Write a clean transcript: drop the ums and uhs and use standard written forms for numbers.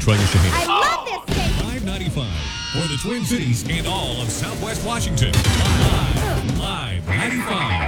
Troy and Shaheen. I love this station. 595 for the Twin Cities and all of Southwest Washington. Live 95.